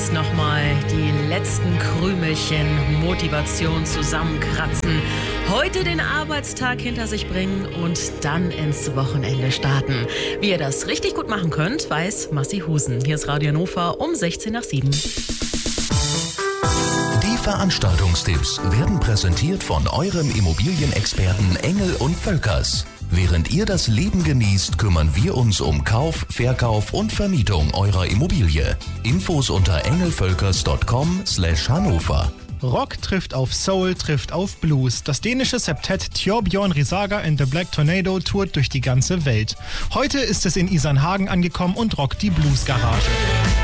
jetzt nochmal die letzten Krümelchen Motivation zusammenkratzen, heute den Arbeitstag hinter sich bringen und dann ins Wochenende starten. Wie ihr das richtig gut machen könnt, weiß Massi Husen. Hier ist Radio Hannover um 7:16. Die Veranstaltungstipps werden präsentiert von eurem Immobilienexperten Engel und Völkers. Während ihr das Leben genießt, kümmern wir uns um Kauf, Verkauf und Vermietung eurer Immobilie. Infos unter engelvölkers.com/Hannover. Rock trifft auf Soul, trifft auf Blues. Das dänische Septett Thorbjørn Risager and the Black Tornado tourt durch die ganze Welt. Heute ist es in Isernhagen angekommen und rockt die Blues-Garage.